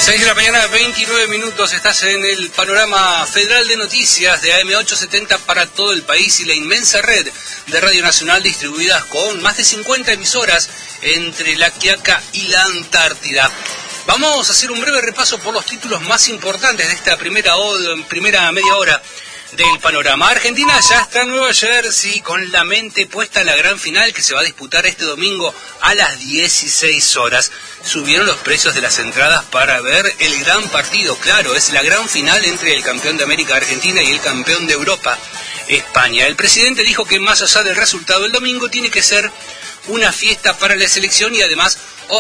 6 de la mañana, 29 minutos, estás en el panorama federal de noticias de AM870 para todo el país y la inmensa red de Radio Nacional distribuidas con más de 50 emisoras entre La Quiaca y la Antártida. Vamos a hacer un breve repaso por los títulos más importantes de esta primera media hora del panorama. Argentina ya está en Nueva Jersey con la mente puesta en la gran final que se va a disputar este domingo a las 16 horas. Subieron los precios de las entradas para ver el gran partido. Claro, es la gran final entre el campeón de América Argentina y el campeón de Europa España. El presidente dijo que más allá del resultado del domingo tiene que ser una fiesta para la selección y además